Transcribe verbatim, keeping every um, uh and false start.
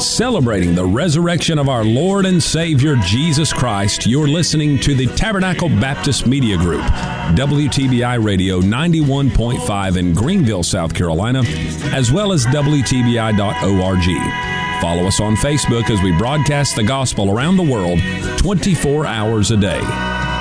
Celebrating the resurrection of our Lord and Savior Jesus Christ, you're listening to the Tabernacle Baptist Media Group, W T B I Radio ninety-one point five in Greenville, South Carolina, as well as W T B I dot org. Follow us on Facebook as we broadcast the gospel around the world twenty-four hours a day.